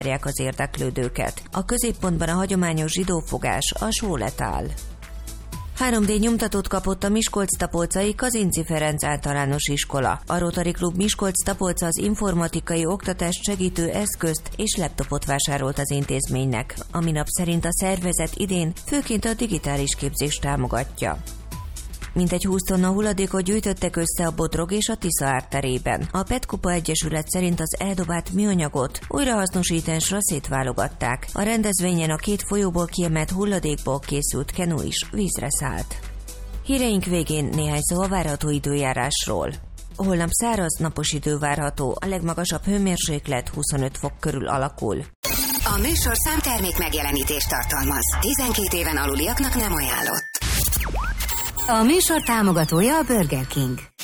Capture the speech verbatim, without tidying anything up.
várják az érdeklődőket. A középpontban a hagyományos zsidófogás, a sólet áll. három dé nyomtatót kapott a Miskolc-Tapolcai Kazinczy Ferenc általános iskola. A Rotary Klub Miskolc-Tapolca az informatikai oktatást segítő eszközt és laptopot vásárolt az intézménynek. A minap szerint a szervezet idén főként a digitális képzést támogatja. Mintegy húsz tonna hulladékot gyűjtöttek össze a Bodrog és a Tisza árterében. A Petkupa Egyesület szerint az eldobált műanyagot újrahasznosításra szétválogatták. A rendezvényen a két folyóból kiemelt hulladékból készült kenu is vízre szállt. Híreink végén néhány szó a várható időjárásról. Holnap száraz, napos idő várható, a legmagasabb hőmérséklet huszonöt fok körül alakul. A műsorszám termék megjelenítést tartalmaz. tizenkét éven aluliaknak nem ajánlott. A műsor támogatója a Burger King.